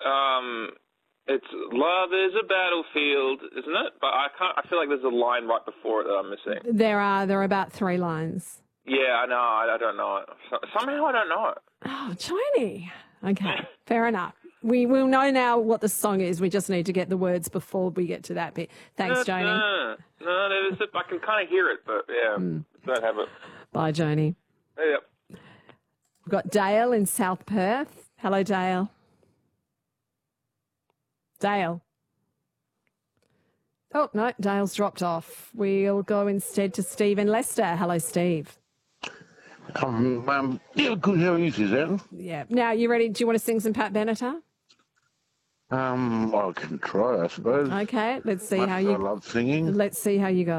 It's love is a battlefield, isn't it? But I feel like there's a line right before it that I'm missing. There are about 3 lines. Yeah, I know. I don't know it. Somehow I don't know it. Oh, Joni. Okay, fair enough. We will know now what the song is. We just need to get the words before we get to that bit. Thanks, Joni. No, I can kind of hear it, but yeah, don't have it. Bye, Joni. Yep. We've got Dale in South Perth. Hello, Dale. Dale. Oh, no, Dale's dropped off. We'll go instead to Steve in Leicester. Hello, Steve. Yeah, good. How are you, Suzanne? Yeah. Now, you ready? Do you want to sing some Pat Benatar? I can try, I suppose. Okay, let's see how I you... love singing. Let's see how you go.